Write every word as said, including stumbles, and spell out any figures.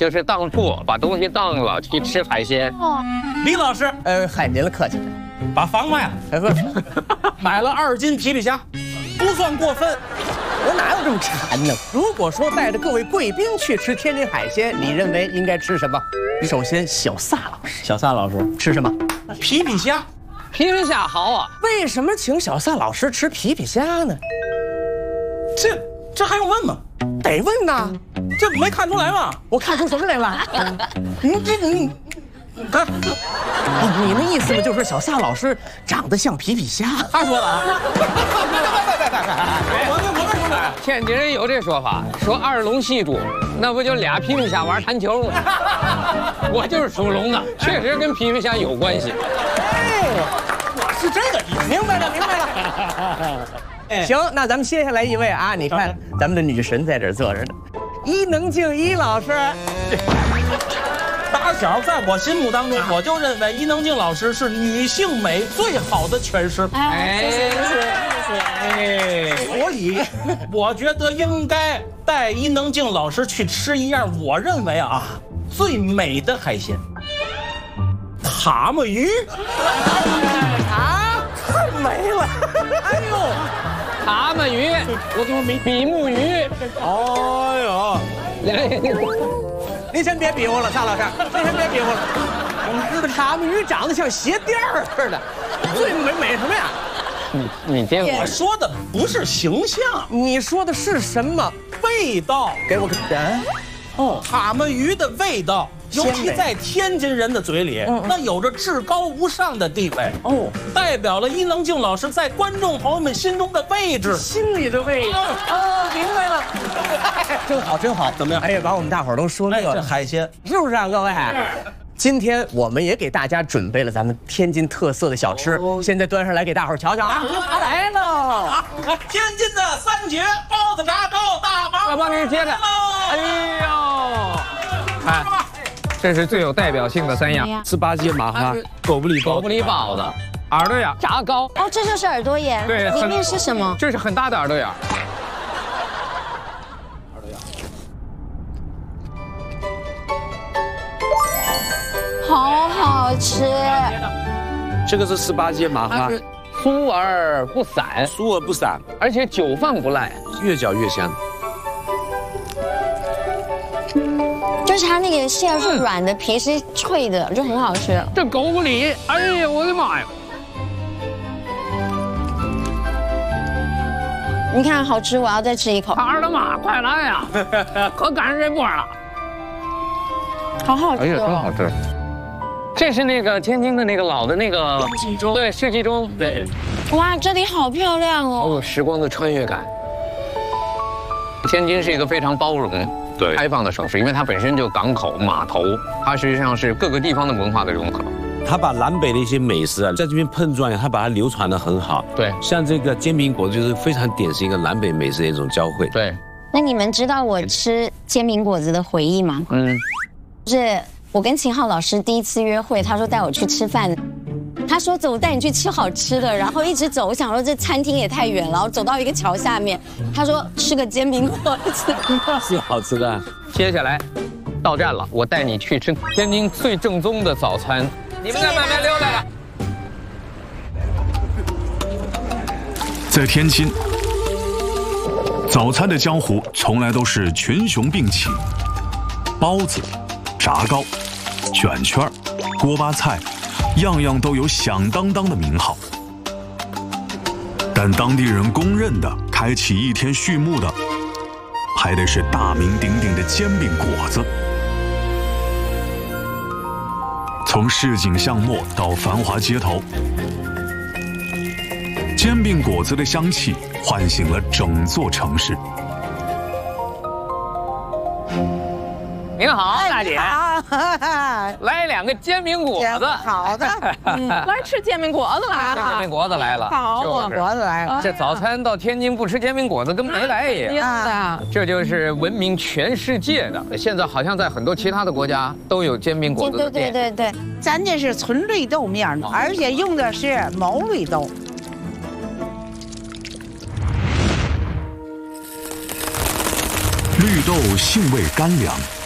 就是当铺把东西当了去吃海鲜。 李老师， 呃，嗨，您了客气了。 把房卖了， 哎不， 买了二斤皮皮虾，不算过分。 我哪有这么馋呢？如果说带着各位贵宾去吃天津海鲜，你认为应该吃什么？首先，小萨老师， 小萨老师吃什么？ 皮皮虾。 皮皮虾好啊， 为什么请小萨老师吃皮皮虾呢？ 这这还用问吗？ 得问呐， 这没看出来吗？ 我看出什么来了？你这你，看，你那意思呢？就是说小萨老师长得像皮皮虾。 他说的啊。我我我说的。 天津人有这说法，说二龙戏珠，那不就俩皮皮虾玩弹球吗？我就是属龙的，确实跟皮皮虾有关系。 哎， 我是这个意思。 明白了，明白了。行，那咱们接下来一位啊，你看咱们的女神在这儿坐着呢，伊能静伊老师。 打小在我心目当中，我就认为伊能静老师是女性美最好的诠释。 哎，谢谢谢谢。 哎，所以我觉得应该带伊能静老师去吃一样我认为啊最美的海鲜——蛤蟆鱼。 啊，太美了！哎呦， 蛤蟆鱼， 我怎么没？ 比目鱼。 哎呦！ 您先别比划了，萨老师，您先别比划了。我知道蛤蟆鱼长得像鞋垫儿似的，最美美什么呀？ 你你这我说的不是形象， 你说的是什么？ 味道。 给我个人。 哦，蛤蟆鱼的味道，尤其在天津人的嘴里，那有着至高无上的地位。哦，代表了伊能静老师在观众朋友们心中的位置， 心里的位置。哦，明白了。真好，真好。 怎么样？ 哎呀，把我们大伙儿都说乐了。 这海鲜是不是啊，各位？今天我们也给大家准备了咱们天津特色的小吃，现在端上来给大伙儿瞧瞧啊！来喽！ 天津的三绝包子、炸糕、大毛。 我帮您接着。哎呦，看，这是最有代表性的三样： 糍粑街麻花、狗不理包、 狗不理包子、耳朵眼、炸糕。 哦，这就是耳朵眼。 对， 里面是什么？ 这是很大的耳朵眼。 好好吃。 这个是糍粑街麻花， 酥而不散， 酥而不散， 而且久放不赖， 越嚼越香。 就是它那个馅是软的，皮是脆的，就很好吃。 这狗不理，哎呀，我的妈呀！ 你看好吃，我要再吃一口。 二大妈，快来呀！可赶上这波了。 好好吃、哦， 哎呀，真好吃！这是那个天津的那个老的那个世纪钟，对，世纪钟，对。 哇，这里好漂亮哦！ 哦，时光的穿越感。天津是一个非常包容、 对开放的城市，因为它本身就港口、码头，它实际上是各个地方的文化的融合。 他把南北的一些美食啊，在这边碰撞，他把它流传得很好。 对， 像这个煎饼果子就是非常典型一个南北美食的一种交汇。 对。 那你们知道我吃煎饼果子的回忆吗？ 嗯。 就是我跟秦昊老师第一次约会，他说带我去吃饭，他说走，我带你去吃好吃的，然后一直走，我想说这餐厅也太远了，然后走到一个桥下面，他说吃个煎饼果子， 是好吃的。 接下来到站了，我带你去吃天津最正宗的早餐。你们再慢慢溜达了。 在天津，早餐的江湖从来都是群雄并起，包子、炸糕、卷圈、锅巴菜，样样都有响当当的名号。但当地人公认的开启一天序幕的，还得是大名鼎鼎的煎饼果子。从市井巷陌到繁华街头，煎饼果子的香气唤醒了整座城市。 您好，大姐。来两个煎饼果子。 好的， 来吃煎饼果子来了。 煎饼果子来了。 好， 果子来了。 这早餐到天津不吃煎饼果子跟没来一样。这就是闻名全世界的。现在好像在很多其他的国家都有煎饼果子的店。 对对对对， 咱这是纯绿豆面的，而且用的是毛绿豆。 绿豆性味甘凉，